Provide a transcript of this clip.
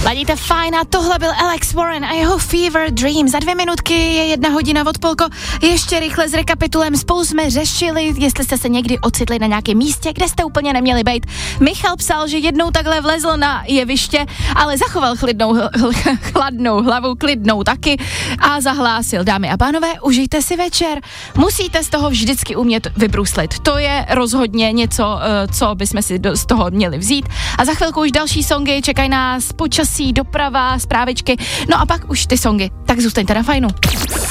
Ladíte fajn a tohle byl Alex Warren a jeho Fever Dream. Za 2 minutky je 1 hodina od Polko. Ještě rychle s rekapitulem. Spolu jsme řešili, jestli jste se někdy ocitli na nějakém místě, kde jste úplně neměli být. Michal psal, že jednou takhle vlezl na jeviště, ale zachoval chladnou hlavu, klidnou taky a zahlásil: dámy a pánové, užijte si večer. Musíte z toho vždycky umět vybruslit. To je rozhodně něco, co bychom si z toho měli vzít. A za chvilku už další songy, čekají nás počasí, doprava, zprávičky, no a pak už ty songy. Tak zůstaňte na fajnu.